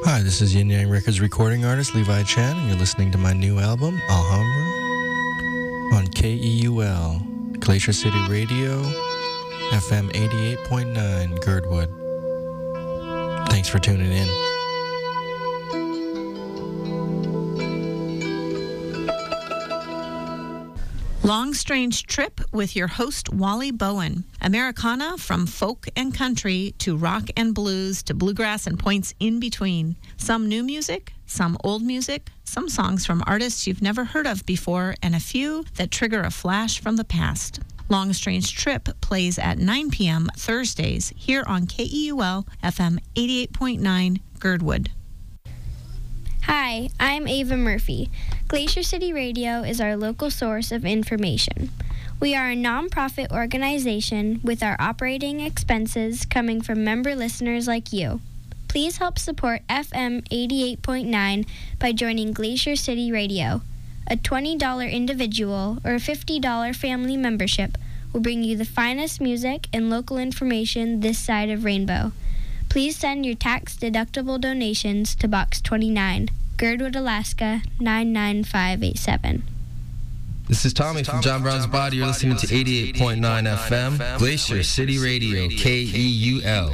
Hi, this is Yin Yang Records recording artist Levi Chan, and you're listening to my new album, Alhambra, on KEUL, Glacier City Radio, FM 88.9, Girdwood. Thanks for tuning in. Long Strange Trip with your host, Wally Bowen. Americana from folk and country to rock and blues to bluegrass and points in between. Some new music, some old music, some songs from artists you've never heard of before, and a few that trigger a flash from the past. Long Strange Trip plays at 9 p.m. Thursdays here on KEUL FM 88.9 Girdwood. Hi, I'm Ava Murphy. Glacier City Radio is our local source of information. We are a nonprofit organization with our operating expenses coming from member listeners like you. Please help support FM 88.9 by joining Glacier City Radio. A $20 individual or $50 family membership will bring you the finest music and local information this side of Rainbow. Please send your tax-deductible donations to Box 29, Girdwood, Alaska, 99587. This is Tommy from John Brown's Body. You're listening to 88.9 FM, Glacier City Radio, KEUL.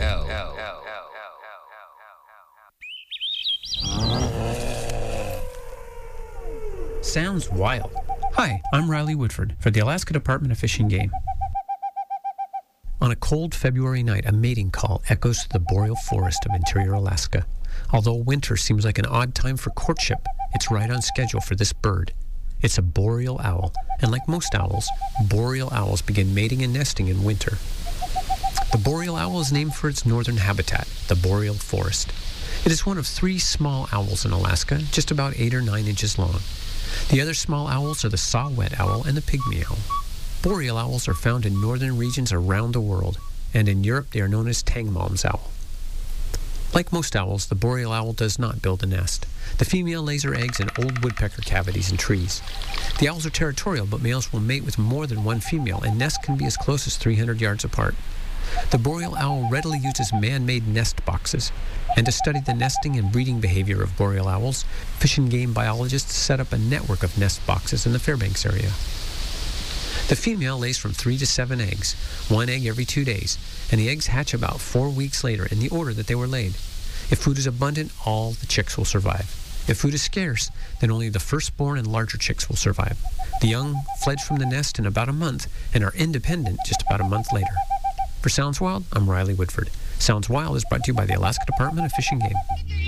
Sounds wild. Hi, I'm Riley Woodford for the Alaska Department of Fish and Game. On a cold February night, a mating call echoes through the boreal forest of interior Alaska. Although winter seems like an odd time for courtship, it's right on schedule for this bird. It's a boreal owl, and like most owls, boreal owls begin mating and nesting in winter. The boreal owl is named for its northern habitat, the boreal forest. It is one of 3 small owls in Alaska, just about 8 or 9 inches long. The other small owls are the saw-whet owl and the pygmy owl. Boreal owls are found in northern regions around the world, and in Europe they are known as Tangmalm's owl. Like most owls, the boreal owl does not build a nest. The female lays her eggs in old woodpecker cavities in trees. The owls are territorial, but males will mate with more than one female, and nests can be as close as 300 yards apart. The boreal owl readily uses man-made nest boxes, and to study the nesting and breeding behavior of boreal owls, fish and game biologists set up a network of nest boxes in the Fairbanks area. The female lays from 3 to 7 eggs, 1 egg every 2 days, and the eggs hatch about 4 weeks later in the order that they were laid. If food is abundant, all the chicks will survive. If food is scarce, then only the firstborn and larger chicks will survive. The young fledge from the nest in about a month and are independent just about a month later. For Sounds Wild, I'm Riley Woodford. Sounds Wild is brought to you by the Alaska Department of Fish and Game.